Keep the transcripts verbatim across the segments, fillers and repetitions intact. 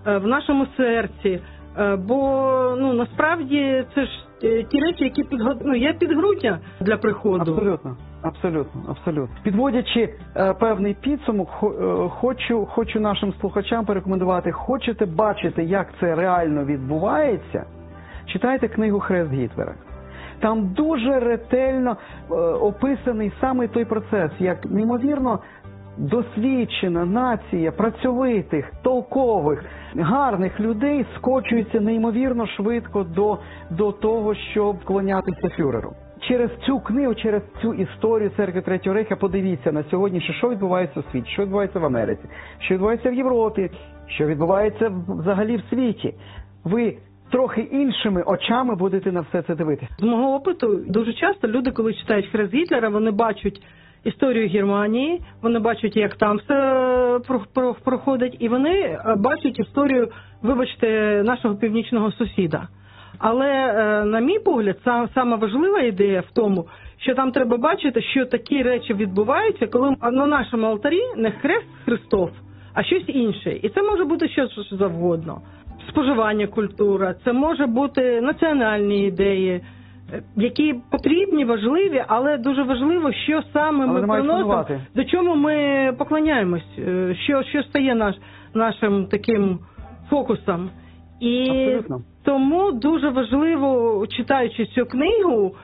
в нашому серці. Бо, ну, насправді, це ж ті речі, які підгод... ну, є підґрунтя для приходу. Абсолютно, абсолютно, абсолютно. Підводячи е, певний підсумок, хо, е, хочу, хочу нашим слухачам порекомендувати, хочете бачити, як це реально відбувається, читайте книгу «Хрест Гітлера». Там дуже ретельно е, описаний саме той процес, як неймовірно досвідчена нація працьовитих, толкових, гарних людей скочується неймовірно швидко до, до того, щоб вклонятися фюреру. Через цю книгу, через цю історію Церкви Третього Рейха подивіться на сьогодні, що відбувається у світі, що відбувається в Америці, що відбувається в Європі, що відбувається взагалі в світі. Ви трохи іншими очами будете на все це дивитися. З мого опиту, дуже часто люди, коли читають «Хрест Гітлера», вони бачать історію Германії, вони бачать, як там все проходить, і вони бачать історію, вибачте, нашого північного сусіда. Але, на мій погляд, сама важлива ідея в тому, що там треба бачити, що такі речі відбуваються, коли на нашому алтарі не хрест Христов, а щось інше. І це може бути щось завгодно. Споживання культура, це може бути національні ідеї, які потрібні, важливі, але дуже важливо, що саме але ми приносимо, до чому ми поклоняємось, що, що стає наш, нашим таким фокусом. І абсолютно. Тому дуже важливо, читаючи цю книгу,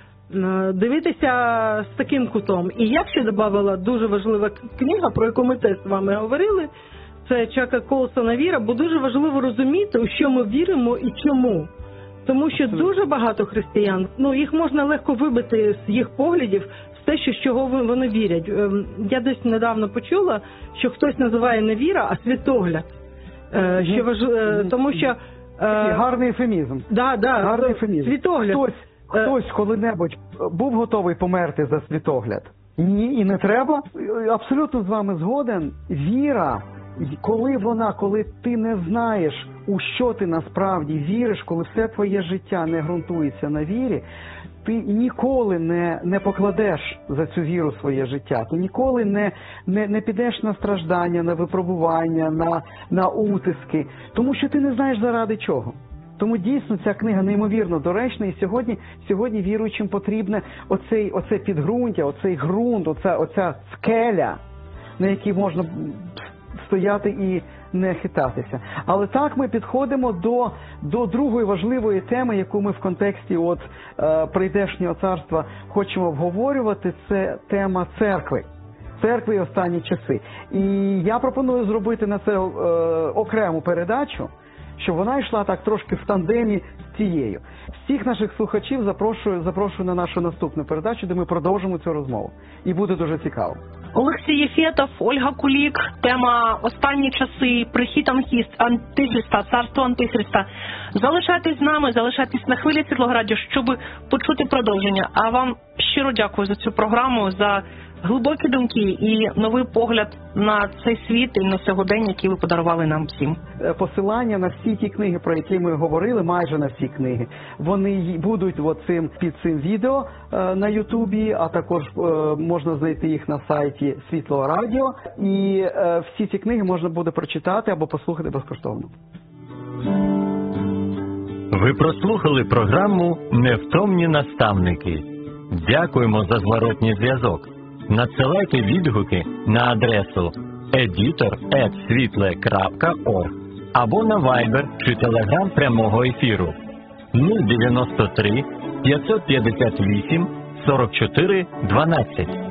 дивитися з таким кутом. І я ще додавала дуже важлива книга, про яку ми теж з вами говорили, це Чака Колсона «Віра», бо дуже важливо розуміти, у що ми віримо і чому. Тому що дуже багато християн, ну, їх можна легко вибити з їх поглядів з те, що, з чого вони вірять. Я десь недавно почула, що хтось називає не віра, а світогляд. Mm-hmm. Що важ... mm-hmm. Тому що... Такий гарний ефемізм. Да, да, гарний ефемізм. Світогляд. Хтось, хтось коли-небудь був готовий померти за світогляд? Ні, і не треба. Абсолютно з вами згоден. Віра, коли вона, коли ти не знаєш, у що ти насправді віриш, коли все твоє життя не ґрунтується на вірі, ти ніколи не, не покладеш за цю віру своє життя. Ти ніколи не, не, не підеш на страждання, на випробування, на, на утиски, тому що ти не знаєш заради чого. Тому дійсно ця книга неймовірно доречна, і сьогодні, сьогодні віруючим потрібне оцей, оце підґрунтя, оцей ґрунт, оця, оця скеля, на якій можна стояти і не хитатися. Але так ми підходимо до, до другої важливої теми, яку ми в контексті от, е, прийдешнього царства хочемо обговорювати, це тема церкви. Церкви і останні часи. І я пропоную зробити на це е, окрему передачу, щоб вона йшла так трошки в тандемі з цією. Всіх наших слухачів запрошую, запрошую на нашу наступну передачу, де ми продовжимо цю розмову. І буде дуже цікаво. Олексій Єфєтов, Ольга Кулік, тема «Останні часи», «Прихід Антихриста», «Царство Антихриста». Залишайтесь з нами, залишайтесь на хвилі Світлого Радіо, щоб почути продовження. А вам щиро дякую за цю програму, за глибокі думки і новий погляд на цей світ і на сьогодення, який ви подарували нам всім. Посилання на всі ті книги, про які ми говорили, майже на всі книги, вони будуть оцим, під цим відео е, на Ютубі, а також е, можна знайти їх на сайті Світлого Радіо. І е, всі ці книги можна буде прочитати або послухати безкоштовно. Ви прослухали програму «Невтомні наставники». Дякуємо за зворотній зв'язок. Надсилайте відгуки на адресу едітор крапка світле крапка орг або на Viber чи Telegram прямого ефіру нуль дев'яносто три п'ятсот п'ятдесят вісім сорок чотири дванадцять.